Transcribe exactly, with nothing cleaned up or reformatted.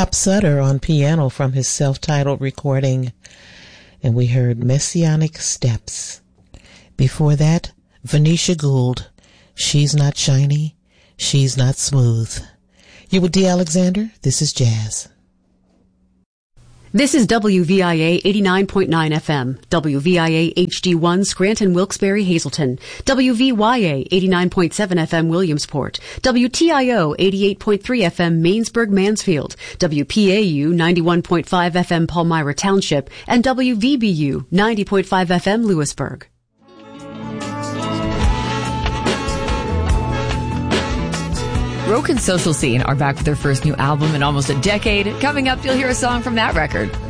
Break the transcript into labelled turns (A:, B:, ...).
A: Bob Sutter on piano from his self-titled recording. And we heard Messianic Steps. Before that, Venetia Gould, She's Not Shiny, She's Not Smooth. You with D. Alexander? This is Jazz.
B: This is W V I A eighty-nine point nine F M, W V I A H D one Scranton, Wilkes-Barre, Hazleton, W V Y A eighty-nine point seven F M Williamsport, W T I O eighty-eight point three F M Mainsburg, Mansfield, W P A U ninety-one point five F M Palmyra Township, and W V B U ninety point five F M Lewisburg.
C: Broken Social Scene are back with their first new album in almost a decade. Coming up, you'll hear a song from that record.